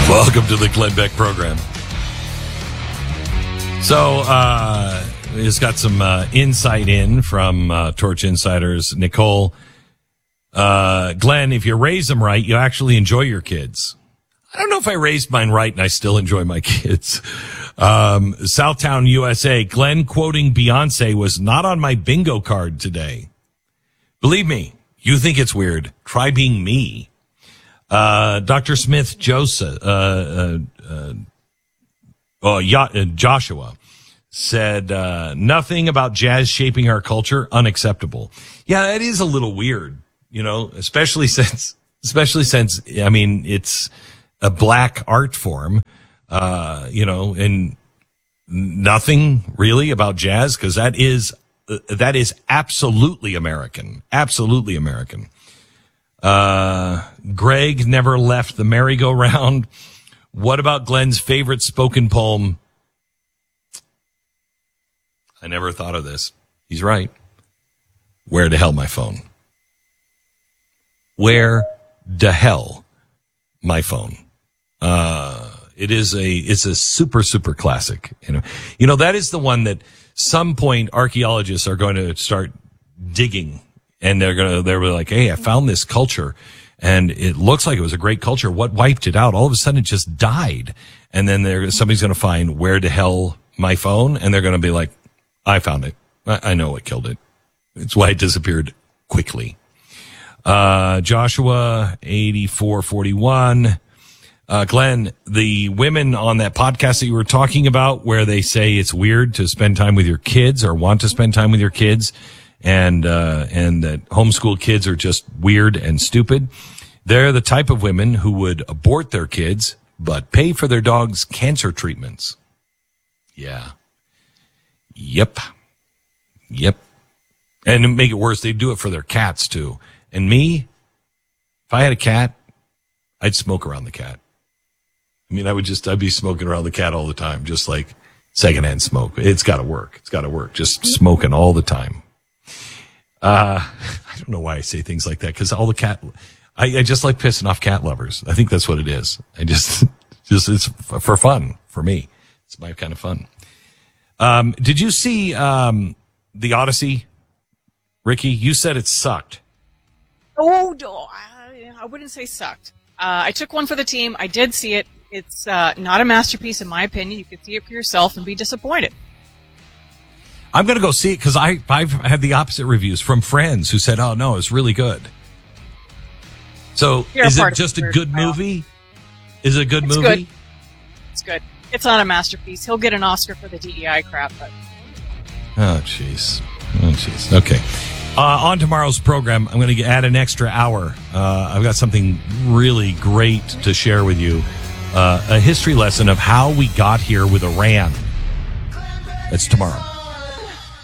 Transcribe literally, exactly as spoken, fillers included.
Welcome to the Glenn Beck program. So, uh, it's got some uh, insight in from uh, Torch Insiders. Nicole, uh, Glenn, if you raise them right, you actually enjoy your kids. I don't know if I raised mine right and I still enjoy my kids. Um, Southtown, U S A, Glenn quoting Beyonce was not on my bingo card today. Believe me, you think it's weird. Try being me. Uh, Doctor Smith Joseph, uh, uh, uh, oh, yeah, uh, Joshua said, uh, nothing about jazz shaping our culture unacceptable. Yeah, that is a little weird, you know, especially since, especially since, I mean, it's a black art form, uh, you know, and nothing really about jazz because that is, uh, that is absolutely American, absolutely American. Uh, Greg never left the merry-go-round. What about Glenn's favorite spoken poem? I never thought of this. He's right. Where the hell my phone? Where the hell my phone? Uh, it is a, it's a super, super classic. You know, you know, that is the one that some point archaeologists are going to start digging. And they're going to, they're like, hey, I found this culture and it looks like it was a great culture. What wiped it out? All of a sudden it just died. And then there, somebody's going to find where the hell my phone? And they're going to be like, I found it. I, I know what killed it. It's why it disappeared quickly. Uh, Joshua eighty-four forty-one. Uh, Glenn, the women on that podcast that you were talking about where they say it's weird to spend time with your kids or want to spend time with your kids, and uh and that homeschool kids are just weird and stupid. They're the type of women who would abort their kids but pay for their dogs' cancer treatments. Yeah. Yep. Yep. And to make it worse, they do it for their cats too. And me, if I had a cat, I'd smoke around the cat. I mean, I would just, I'd be smoking around the cat all the time, just like secondhand smoke. It's got to work. It's got to work. Just smoking all the time. Uh, I don't know why I say things like that because all the cat, I, I just like pissing off cat lovers. I think that's what it is. I just, just, it's for fun for me. It's my kind of fun. Um, did you see, um, the Odyssey? Ricky, you said it sucked. Oh, no, I, I wouldn't say sucked. Uh, I took one for the team. I did see it. It's, uh, not a masterpiece in my opinion. You could see it for yourself and be disappointed. I'm going to go see it because I, I've had the opposite reviews from friends who said, oh, no, it's really good. So You're is a it just a good playoff. movie? Is it a good it's movie? Good. It's good. It's not a masterpiece. He'll get an Oscar for the D E I crap. But Oh, jeez. Oh, jeez. Okay. Uh, on tomorrow's program, I'm going to add an extra hour. Uh, I've got something really great to share with you. Uh, a history lesson of how we got here with Iran. That's tomorrow.